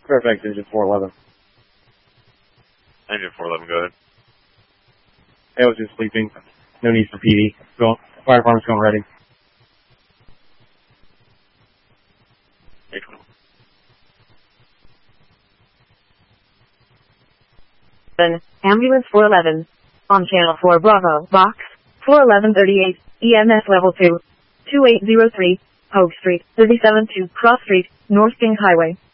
Fairfax Engine 411. Engine 411, go ahead. I was just sleeping. No need for PD. Go. Fire department's going ready. Ambulance 411. On channel 4 Bravo, box 41138, EMS level 2, 2803, Hogue Street, 37 to Cross Street, North King Highway.